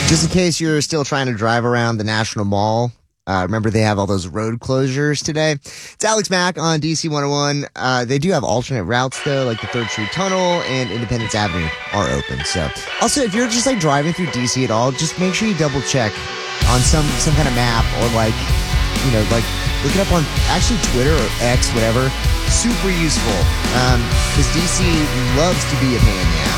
Just in case you're still trying to drive around the National Mall, remember they have all those road closures today. It's Alex Mack on DC 101. They do have alternate routes though, like the 3rd Street Tunnel and Independence Avenue are open. So, also if you're just like driving through DC at all, just make sure you double check on some kind of map or like look it up on actually Twitter or X, whatever. Super useful because DC loves to be a pain in the ass.